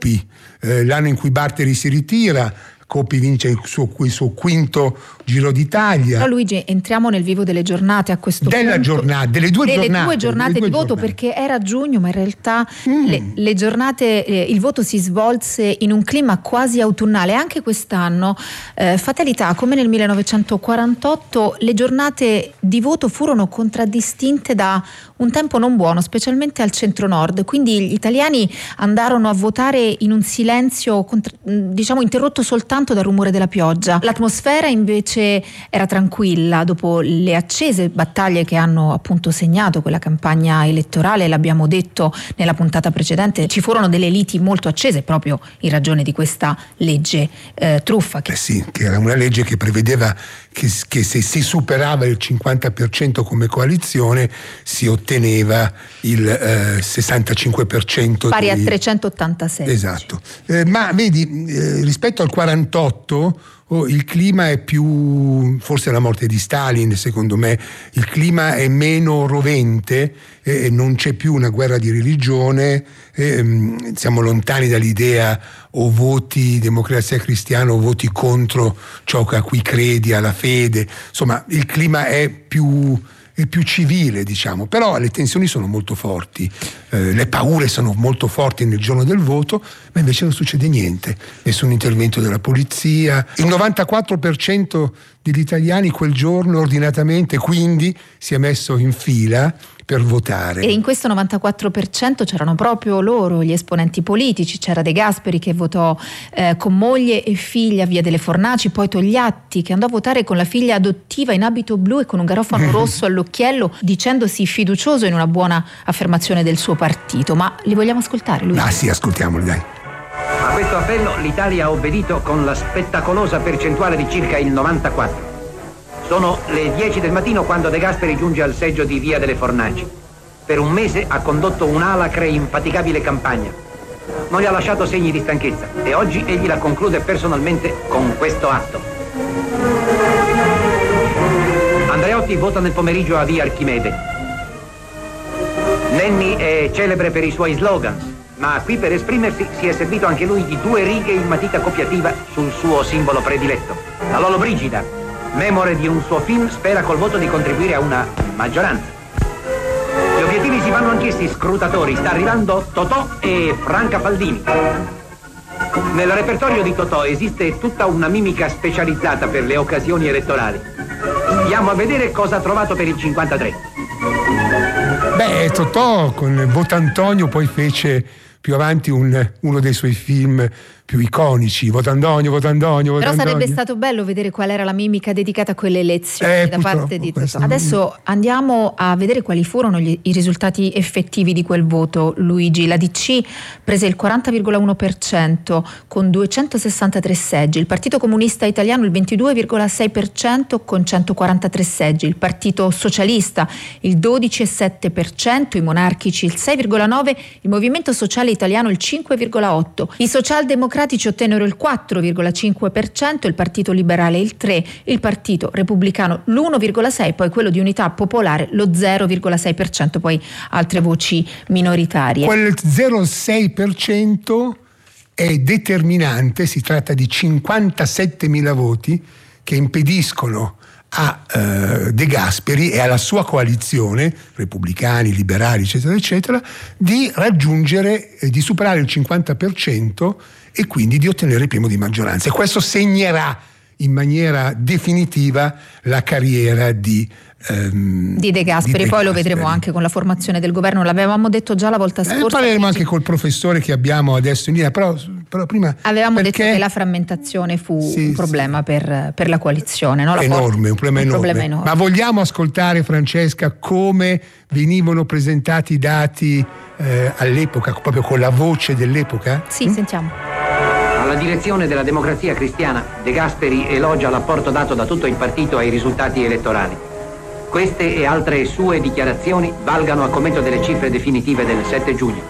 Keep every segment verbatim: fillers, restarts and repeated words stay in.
Coppi, eh, l'anno in cui Barteri si ritira, Coppi vince il suo, il suo quinto Giro d'Italia. Però Luigi, entriamo nel vivo delle giornate a questo della punto. giornata, delle due delle giornate. due giornate delle due di voto, giornate. Perché era giugno, ma in realtà mm. le, le giornate, eh, il voto si svolse in un clima quasi autunnale. Anche quest'anno, eh, fatalità, come nel millenovecentoquarantotto, le giornate di voto furono contraddistinte da un tempo non buono, specialmente al centro-nord. Quindi gli italiani andarono a votare in un silenzio, diciamo, interrotto soltanto dal rumore della pioggia. L'atmosfera invece era tranquilla dopo le accese battaglie che hanno appunto segnato quella campagna elettorale. L'abbiamo detto nella puntata precedente, ci furono delle liti molto accese proprio in ragione di questa legge eh, truffa. Che... Eh sì, che era una legge che prevedeva che, che se si superava il cinquanta per cento come coalizione si otteneva il eh, sessantacinque per cento pari dei... a trecentottantasei. Esatto. Eh, ma vedi, eh, rispetto al quarantotto oh, il clima è più, forse la morte di Stalin, secondo me, il clima è meno rovente, eh, non c'è più una guerra di religione, eh, siamo lontani dall'idea o voti Democrazia Cristiana o voti contro ciò a cui credi, alla fede, insomma il clima è più... è più civile, diciamo, però le tensioni sono molto forti, eh, le paure sono molto forti nel giorno del voto, ma invece non succede niente, nessun intervento della polizia. Il novantaquattro per cento degli italiani quel giorno ordinatamente quindi si è messo in fila per votare. E in questo novantaquattro per cento c'erano proprio loro, gli esponenti politici. C'era De Gasperi che votò eh, con moglie e figlia via delle Fornaci, poi Togliatti che andò a votare con la figlia adottiva in abito blu e con un garofano rosso all'occhiello, dicendosi fiducioso in una buona affermazione del suo partito. Ma li vogliamo ascoltare, lui? Ah sì, ascoltiamoli, dai. A questo appello l'Italia ha obbedito con la spettacolosa percentuale di circa il novantaquattro. Sono le dieci del mattino quando De Gasperi giunge al seggio di Via delle Fornaci. Per un mese ha condotto un'alacre e infaticabile campagna. Non gli ha lasciato segni di stanchezza e oggi egli la conclude personalmente con questo atto. Andreotti vota nel pomeriggio a Via Archimede. Nenni è celebre per i suoi slogans, ma qui per esprimersi si è servito anche lui di due righe in matita copiativa sul suo simbolo prediletto. La Lollobrigida, memore di un suo film, spera col voto di contribuire a una maggioranza. Gli obiettivi si fanno anch'essi scrutatori. Sta arrivando Totò e Franca Faldini. Nel repertorio di Totò esiste tutta una mimica specializzata per le occasioni elettorali. Andiamo a vedere cosa ha trovato per il cinquantatré. Beh, Totò con Votantonio poi fece più avanti un, uno dei suoi film più iconici, Votantonio, Votantonio, Votantonio. Però sarebbe stato bello vedere qual era la mimica dedicata a quelle elezioni eh, da parte di Totò. Non... Adesso andiamo a vedere quali furono gli, i risultati effettivi di quel voto, Luigi. La D C prese il quaranta virgola uno per cento con duecentosessantatré seggi, il Partito Comunista Italiano il ventidue virgola sei per cento con centoquarantatré seggi, il Partito Socialista il dodici virgola sette per cento, i monarchici il sei virgola nove per cento, il Movimento Sociale Italiano il cinque virgola otto per cento, i socialdemocratici ottennero il quattro virgola cinque per cento, il Partito Liberale il tre per cento, il Partito Repubblicano l'uno virgola sei per cento, poi quello di Unità Popolare lo zero virgola sei per cento, poi altre voci minoritarie. Quel zero virgola sei per cento è determinante, si tratta di cinquantasettemila voti che impediscono a uh, De Gasperi e alla sua coalizione, repubblicani, liberali, eccetera, eccetera, di raggiungere, eh, di superare il cinquanta per cento e quindi di ottenere il premio di maggioranza. E questo segnerà in maniera definitiva la carriera di ehm, di De Gasperi. Di De poi Gasperi. Lo vedremo anche con la formazione del governo, l'avevamo detto già la volta scorsa. Eh, parleremo anche col professore che abbiamo adesso in linea, però, però prima avevamo perché... detto che la frammentazione fu sì, un problema sì. per, per la coalizione, no? La enorme, un, problema, un enorme. problema enorme. Ma vogliamo ascoltare, Francesca, come venivano presentati i dati eh, all'epoca, proprio con la voce dell'epoca? Sì, mm? sentiamo. Alla direzione della Democrazia Cristiana, De Gasperi elogia l'apporto dato da tutto il partito ai risultati elettorali. Queste e altre sue dichiarazioni valgano a commento delle cifre definitive del sette giugno.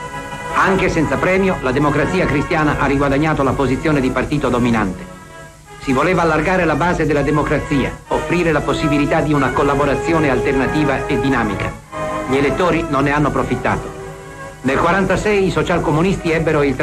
Anche senza premio, la Democrazia Cristiana ha riguadagnato la posizione di partito dominante. Si voleva allargare la base della democrazia, offrire la possibilità di una collaborazione alternativa e dinamica. Gli elettori non ne hanno approfittato. Nel quarantasei i socialcomunisti ebbero il